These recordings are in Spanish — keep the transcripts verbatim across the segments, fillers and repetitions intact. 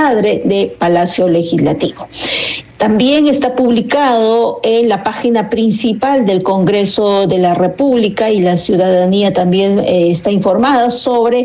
padre de Palacio Legislativo. También está publicado en la página principal del Congreso de la República y la ciudadanía también eh, está informada sobre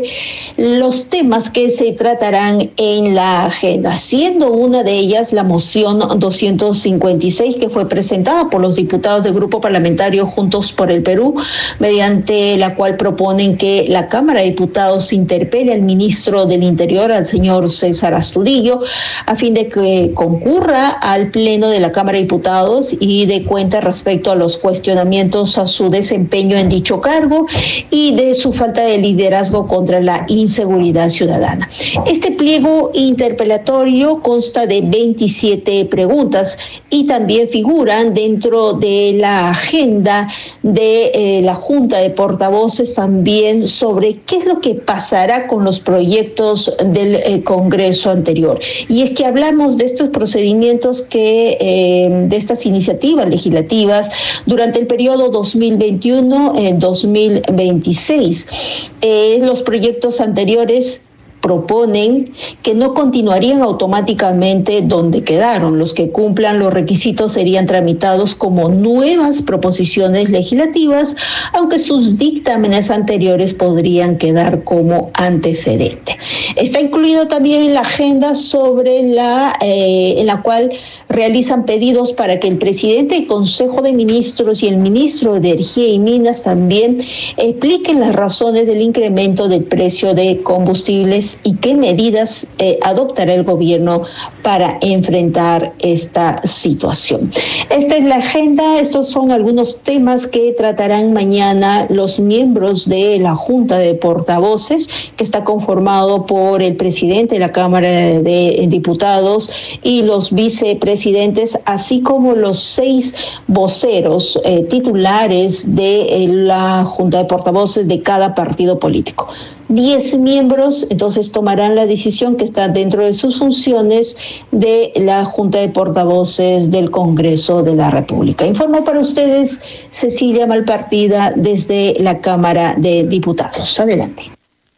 los temas que se tratarán en la agenda, siendo una de ellas la moción doscientos cincuenta y seis que fue presentada por los diputados del Grupo Parlamentario Juntos por el Perú, mediante la cual proponen que la Cámara de Diputados interpele al ministro del Interior, al señor César Astudillo, a fin de que concurra al Pleno de la Cámara de Diputados y dé cuenta respecto a los cuestionamientos a su desempeño en dicho cargo y de su falta de liderazgo contra la inseguridad ciudadana. Este pliego interpelatorio consta de veintisiete preguntas y también figuran dentro de la agenda de eh, la Junta de Portavoces también sobre qué es lo que pasará con los proyectos del eh, Congreso anterior. Y es que hablamos de estos procedimientos que, eh, de estas iniciativas legislativas durante el periodo dos mil veintiuno dos mil veintiséis. Eh, los proyectos anteriores proponen que no continuarían automáticamente donde quedaron. Los que cumplan los requisitos serían tramitados como nuevas proposiciones legislativas, aunque sus dictámenes anteriores podrían quedar como antecedente. Está incluido también en la agenda sobre la, eh, en la cual realizan pedidos para que el presidente del Consejo de Ministros y el ministro de Energía y Minas también expliquen las razones del incremento del precio de combustibles y qué medidas eh, adoptará el gobierno para enfrentar esta situación. Esta es la agenda, estos son algunos temas que tratarán mañana los miembros de la Junta de Portavoces, que está conformado por el presidente de la Cámara de Diputados y los vicepresidentes, así como los seis voceros eh, titulares de eh, la Junta de Portavoces de cada partido político. Diez miembros entonces tomarán la decisión que está dentro de sus funciones de la Junta de Portavoces del Congreso de la República. Informó para ustedes Cecilia Malpartida desde la Cámara de Diputados. Adelante.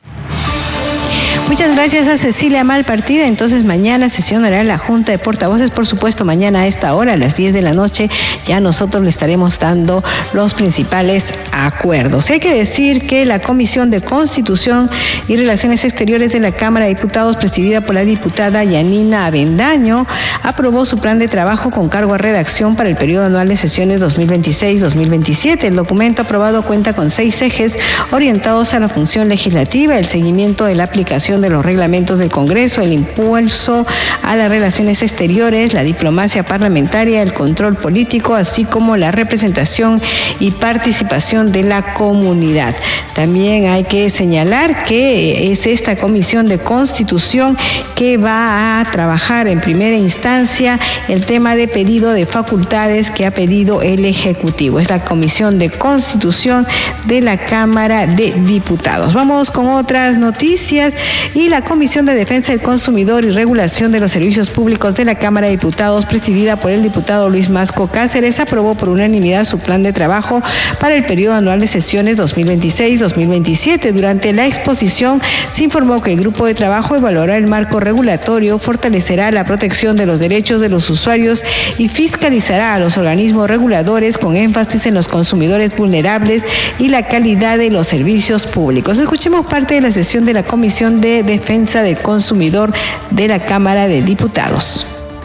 Muchas gracias a Cecilia Malpartida. Entonces mañana sesionará la Junta de Portavoces, por supuesto mañana a esta hora, a las diez de la noche, ya nosotros le estaremos dando los principales acuerdos. Hay que decir que la Comisión de Constitución y Relaciones Exteriores de la Cámara de Diputados, presidida por la diputada Yanina Avendaño, aprobó su plan de trabajo con cargo a redacción para el periodo anual de sesiones dos mil veintiséis dos mil veintisiete. El documento aprobado cuenta con seis ejes orientados a la función legislativa, el seguimiento de la aplicación de los reglamentos del Congreso, el impulso a las relaciones exteriores, la diplomacia parlamentaria, el control político, así como la representación y participación de la comunidad. También hay que señalar que es esta Comisión de Constitución que va a trabajar en primera instancia el tema de pedido de facultades que ha pedido el Ejecutivo. Es la Comisión de Constitución de la Cámara de Diputados. Vamos con otras noticias. Y la Comisión de Defensa del Consumidor y Regulación de los Servicios Públicos de la Cámara de Diputados, presidida por el diputado Luis Masco Cáceres, aprobó por unanimidad su plan de trabajo para el periodo anual de sesiones dos mil veintiséis dos mil veintisiete. Durante la exposición se informó que el grupo de trabajo evaluará el marco regulatorio, fortalecerá la protección de los derechos de los usuarios y fiscalizará a los organismos reguladores con énfasis en los consumidores vulnerables y la calidad de los servicios públicos. Escuchemos parte de la sesión de la Comisión de Defensa del Consumidor de la Cámara de Diputados.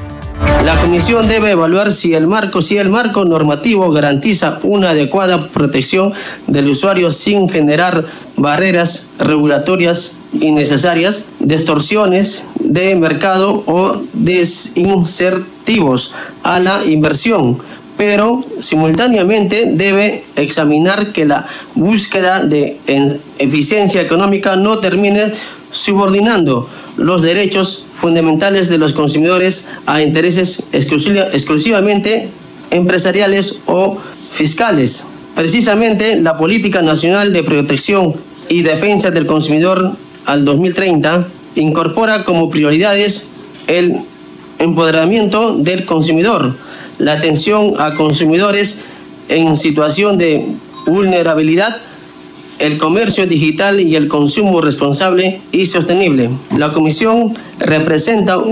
La Comisión debe evaluar si el marco, si el marco normativo garantiza una adecuada protección del usuario sin generar barreras regulatorias innecesarias, distorsiones de mercado o desincentivos a la inversión, pero simultáneamente debe examinar que la búsqueda de eficiencia económica no termine subordinando los derechos fundamentales de los consumidores a intereses exclusiva, exclusivamente empresariales o fiscales. Precisamente, la Política Nacional de Protección y Defensa del Consumidor al dos mil treinta incorpora como prioridades el empoderamiento del consumidor, la atención a consumidores en situación de vulnerabilidad, el comercio digital y el consumo responsable y sostenible. La Comisión representa